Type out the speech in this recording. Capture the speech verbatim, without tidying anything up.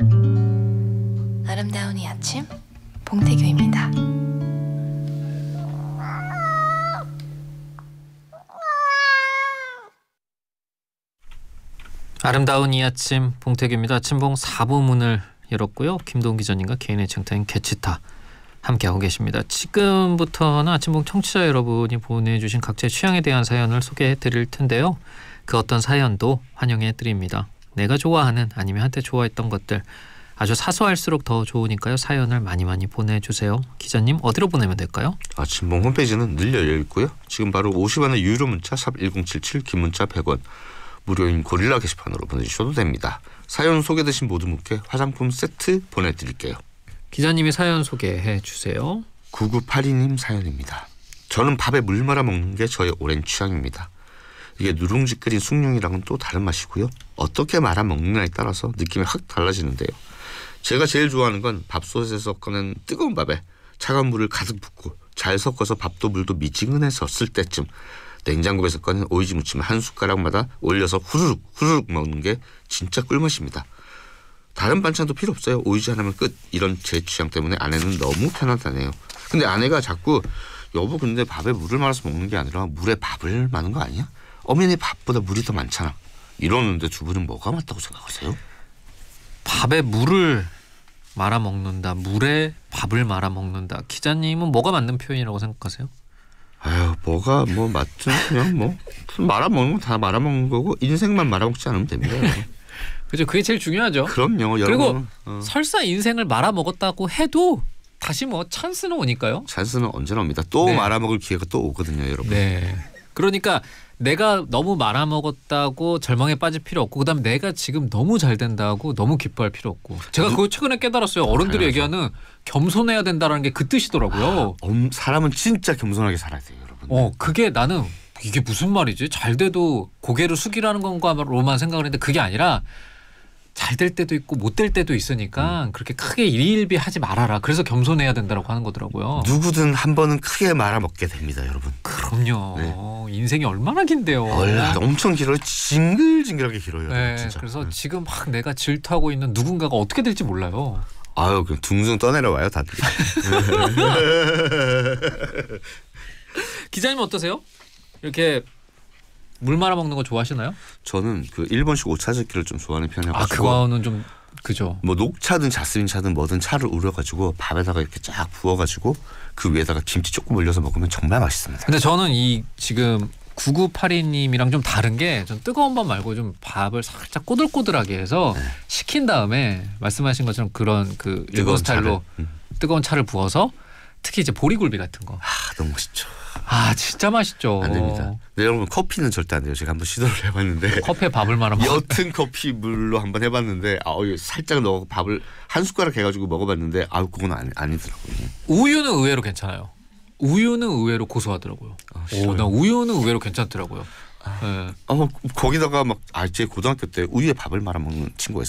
아름다운 이 아침 봉태규입니다. 아름다운 이 아침 봉태규입니다. 아침봉 사 부 문을 열었고요. 김동훈 기자님과 개인의 쟁타인 개치타 함께하고 계십니다. 지금부터는 아침봉 청취자 여러분이 보내주신 각자의 취향에 대한 사연을 소개해드릴 텐데요. 그 어떤 사연도 환영해드립니다. 내가 좋아하는 아니면 한때 좋아했던 것들 아주 사소할수록 더 좋으니까요. 사연을 많이 많이 보내주세요. 기자님 어디로 보내면 될까요? 아침봉 홈페이지는 늘 열려있고요. 지금 바로 오십 원의 유료 문자 샵 일공칠칠, 긴 문자 백 원, 무료인 고릴라 게시판으로 보내주셔도 됩니다. 사연 소개되신 모든 분께 화장품 세트 보내드릴게요. 기자님이 사연 소개해 주세요. 구구팔이 님 사연입니다. 저는 밥에 물 말아 먹는 게 저의 오랜 취향입니다. 이게 누룽지 끓인 숭늉이랑은 또 다른 맛이고요. 어떻게 말아 먹느냐에 따라서 느낌이 확 달라지는데요. 제가 제일 좋아하는 건 밥솥에서 꺼낸 뜨거운 밥에 차가운 물을 가득 붓고 잘 섞어서 밥도 물도 미지근해서 쓸 때쯤 냉장고에서 꺼낸 오이지 무침을 한 숟가락마다 올려서 후루룩 후루룩 먹는 게 진짜 꿀맛입니다. 다른 반찬도 필요 없어요. 오이지 하나면 끝. 이런 제 취향 때문에 아내는 너무 편하다네요. 근데 아내가 자꾸 여보 근데 밥에 물을 말아서 먹는 게 아니라 물에 밥을 마는 거 아니야? 어머니 밥보다 물이 더 많잖아. 이러는데 두 분은 뭐가 맞다고 생각하세요? 밥에 물을 말아 먹는다. 물에 밥을 말아 먹는다. 기자님은 뭐가 맞는 표현이라고 생각하세요? 아유 뭐가 뭐 맞든 그냥 뭐 말아먹는 건 다 말아먹는 거고 인생만 말아먹지 않으면 됩니다. 그죠. 그게 제일 중요하죠. 그럼요. 그리고 여러분, 어. 설사 인생을 말아먹었다고 해도 다시 뭐 찬스는 오니까요. 찬스는 언제나 옵니다. 또 네. 말아먹을 기회가 또 오거든요. 여러분. 네. 그러니까 내가 너무 말아먹었다고 절망에 빠질 필요 없고 그다음에 내가 지금 너무 잘 된다고 너무 기뻐할 필요 없고 제가 그거 최근에 깨달았어요. 어른들이 당연하죠. 얘기하는 겸손해야 된다는 게 그 뜻이더라고요. 아, 음, 사람은 진짜 겸손하게 살아야 돼요. 여러분. 어 그게 나는 이게 무슨 말이지? 잘 돼도 고개를 숙이라는 건가로만 생각을 했는데 그게 아니라 잘 될 때도 있고 못 될 때도 있으니까 음. 그렇게 크게 일일비하지 말아라. 그래서 겸손해야 된다고 하는 거더라고요. 누구든 한 번은 크게 말아먹게 됩니다. 여러분. 그럼요. 네. 인생이 얼마나 긴데요. 얼마 엄청 길어요. 징글징글하게 길어요. 네, 진짜. 그래서 네. 지금 막 내가 질투하고 있는 누군가가 어떻게 될지 몰라요. 아유 그냥 둥둥 떠내려와요 다들. 기자님 어떠세요? 이렇게 물 말아 먹는 거 좋아하시나요? 저는 그 일본식 오차즈키를 좀 좋아하는 편이라서. 아 그거는 좀 그죠. 뭐 녹차든 자스민 차든 뭐든 차를 우려가지고 밥에다가 이렇게 쫙 부어가지고 그 위에다가 김치 조금 올려서 먹으면 정말 맛있습니다. 근데 저는 이 지금 구구팔이 님이랑 좀 다른 게 좀 뜨거운 밥 말고 좀 밥을 살짝 꼬들꼬들하게 해서 네. 식힌 다음에 말씀하신 것처럼 그런 그 일본 뜨거운 스타일로 차를. 음. 뜨거운 차를 부어서 특히 이제 보리굴비 같은 거. 아 너무 맛있죠. 아 진짜 맛있죠. 안 됩니다. 네, 여러분 커피는 절대 안 돼요. 제가 한번 시도를 해봤는데 커피에 밥을 말아 먹어. 옅은 커피 물로 한번 해봤는데 아 살짝 넣어 밥을 한 숟가락 해가지고 먹어봤는데 아 그건 아니, 아니더라고요. 우유는 의외로 괜찮아요. 우유는 의외로 고소하더라고요. 아, 오, 나 우유는 의외로 괜찮더라고요. 아. 네. 어 거기다가 막 아 제 고등학교 때 우유에 밥을 말아 먹는 친구가 있어요.